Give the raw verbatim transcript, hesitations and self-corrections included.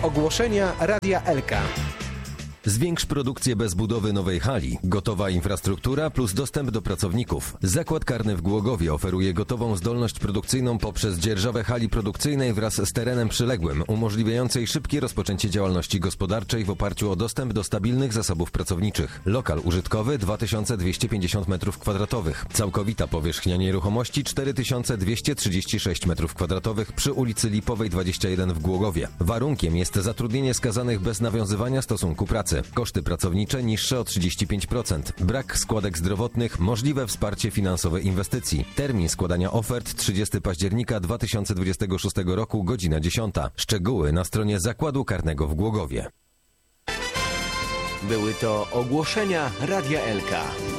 Ogłoszenia Radia Elka. Zwiększ produkcję bez budowy nowej hali. Gotowa infrastruktura plus dostęp do pracowników. Zakład Karny w Głogowie oferuje gotową zdolność produkcyjną poprzez dzierżawę hali produkcyjnej wraz z terenem przyległym, umożliwiającej szybkie rozpoczęcie działalności gospodarczej w oparciu o dostęp do stabilnych zasobów pracowniczych. Lokal użytkowy dwa tysiące dwieście pięćdziesiąt metrów kwadratowych. Całkowita powierzchnia nieruchomości cztery tysiące dwieście trzydzieści sześć metrów kwadratowych przy ulicy Lipowej dwadzieścia jeden w Głogowie. Warunkiem jest zatrudnienie skazanych bez nawiązywania stosunku pracy. Koszty pracownicze niższe o trzydzieści pięć procent. Brak składek zdrowotnych, możliwe wsparcie finansowe inwestycji. Termin składania ofert trzydziestego października dwa tysiące dwudziestego szóstego roku, godzina dziesiąta. Szczegóły na stronie Zakładu Karnego w Głogowie. Były to ogłoszenia Radia Elka.